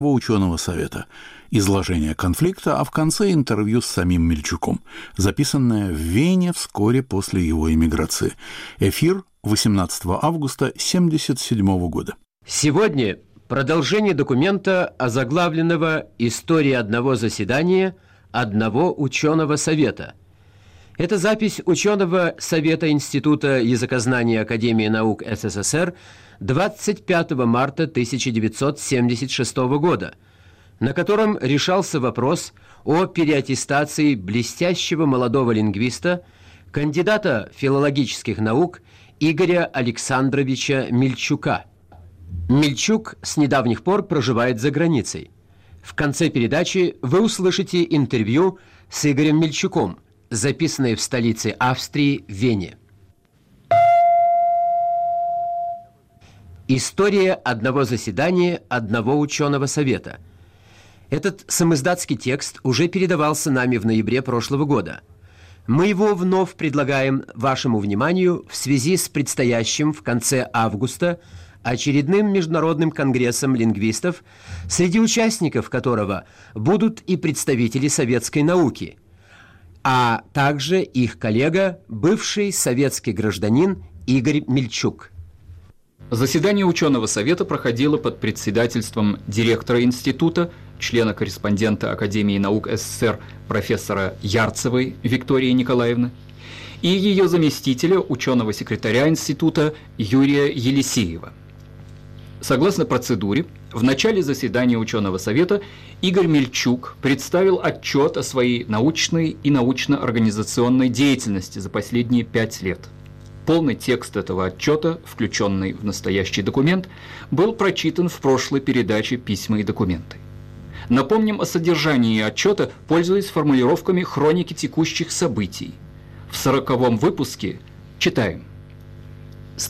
ученого совета, изложение конфликта, а в конце интервью с самим Мельчуком, записанное в Вене вскоре после его эмиграции. Эфир 18 августа 1977 года. Сегодня продолжение документа, озаглавленного «История одного заседания одного ученого совета». Это запись ученого совета Института языкознания Академии наук СССР 25 марта 1976 года, на котором решался вопрос о переаттестации блестящего молодого лингвиста, кандидата филологических наук Игоря Александровича Мельчука. Мельчук с недавних пор проживает за границей. В конце передачи вы услышите интервью с Игорем Мельчуком, записанное в столице Австрии, Вене. История одного заседания одного ученого совета. Этот самиздатский текст уже передавался нами в ноябре прошлого года. Мы его вновь предлагаем вашему вниманию в связи с предстоящим в конце августа очередным международным конгрессом лингвистов, среди участников которого будут и представители советской науки, а также их коллега, бывший советский гражданин Игорь Мельчук. Заседание ученого совета проходило под председательством директора института, члена-корреспондента Академии наук СССР профессора Ярцевой Виктории Николаевны и ее заместителя, ученого секретаря института Юрия Елисеева. Согласно процедуре, в начале заседания ученого совета Игорь Мельчук представил отчет о своей научной и научно-организационной деятельности за последние 5 лет. Полный текст этого отчета, включенный в настоящий документ, был прочитан в прошлой передаче «Письма и документы». Напомним о содержании отчета, пользуясь формулировками хроники текущих событий. В 40-м выпуске читаем. С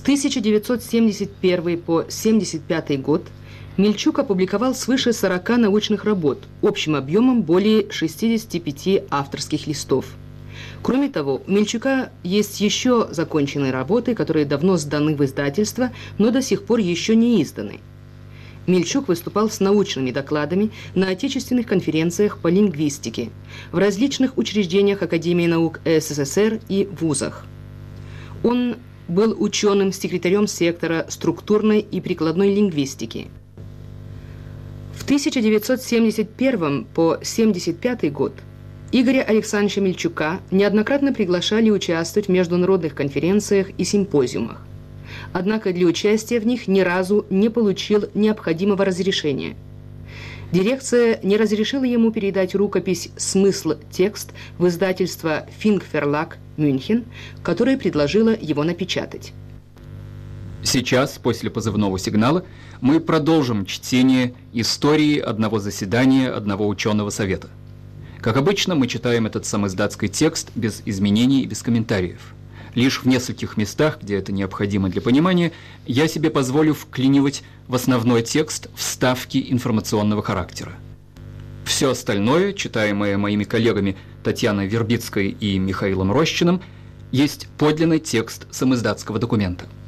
1971 по 1975 год Мельчук опубликовал свыше 40 научных работ, общим объемом более 65 авторских листов. Кроме того, у Мельчука есть еще законченные работы, которые давно сданы в издательство, но до сих пор еще не изданы. Мельчук выступал с научными докладами на отечественных конференциях по лингвистике, в различных учреждениях Академии наук СССР и вузах. Он был ученым-секретарем сектора структурной и прикладной лингвистики. В 1971 по 1975 год Игоря Александровича Мельчука неоднократно приглашали участвовать в международных конференциях и симпозиумах. Однако для участия в них ни разу не получил необходимого разрешения. Дирекция не разрешила ему передать рукопись «Смысл-текст» в издательство Fink Verlag Мюнхен, которое предложило его напечатать. Сейчас, после позывного сигнала, мы продолжим чтение истории одного заседания одного ученого совета. Как обычно, мы читаем этот самиздатский текст без изменений и без комментариев. Лишь в нескольких местах, где это необходимо для понимания, я себе позволю вклинивать в основной текст вставки информационного характера. Все остальное, читаемое моими коллегами Татьяной Вербицкой и Михаилом Рощиным, есть подлинный текст самиздатского документа.